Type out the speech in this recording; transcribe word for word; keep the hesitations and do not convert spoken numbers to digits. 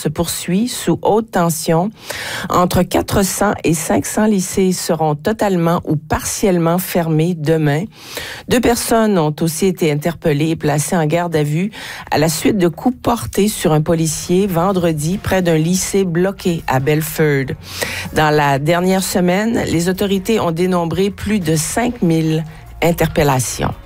se poursuit sous haute tension. Entre quatre cents et cinq cents lycées seront totalement ou partiellement fermés demain. Deux personnes ont aussi été interpellées et placées en garde à vue à la suite de coups portés sur un policier vendredi près d'un lycée bloqué à Belford. Dans la dernière semaine, les autorités ont dénombré plus de cinq mille interpellations.